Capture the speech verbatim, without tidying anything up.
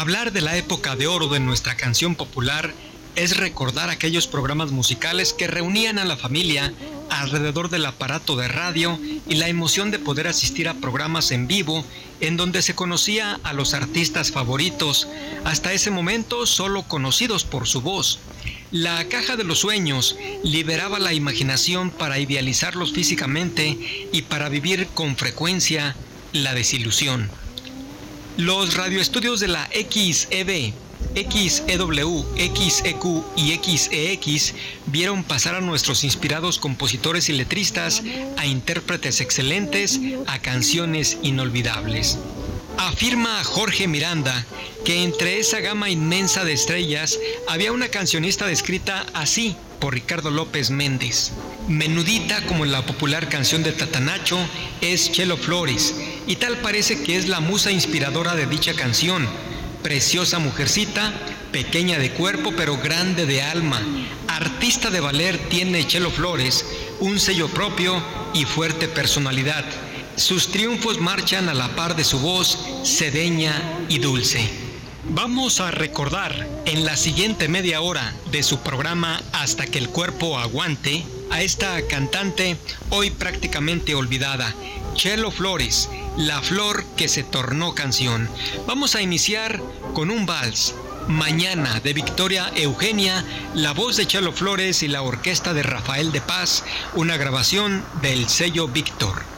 Hablar de la época de oro de nuestra canción popular es recordar aquellos programas musicales que reunían a la familia alrededor del aparato de radio y la emoción de poder asistir a programas en vivo en donde se conocía a los artistas favoritos, hasta ese momento solo conocidos por su voz. La caja de los sueños liberaba la imaginación para idealizarlos físicamente y para vivir con frecuencia la desilusión. Los radioestudios de la X E B, X E W, X E Q y X E X vieron pasar a nuestros inspirados compositores y letristas, a intérpretes excelentes, a canciones inolvidables. Afirma Jorge Miranda que entre esa gama inmensa de estrellas había una cancionista descrita así por Ricardo López Méndez. Menudita como la popular canción de Tatanacho es Chelo Flores, y tal parece que es la musa inspiradora de dicha canción. Preciosa mujercita, pequeña de cuerpo pero grande de alma, artista de valer tiene Chelo Flores, un sello propio y fuerte personalidad. Sus triunfos marchan a la par de su voz, sedeña y dulce. Vamos a recordar en la siguiente media hora de su programa Hasta que el cuerpo aguante a esta cantante hoy prácticamente olvidada, Chelo Flores, la flor que se tornó canción. Vamos a iniciar con un vals, Mañana, de Victoria Eugenia, la voz de Chelo Flores y la orquesta de Rafael de Paz, una grabación del sello Víctor.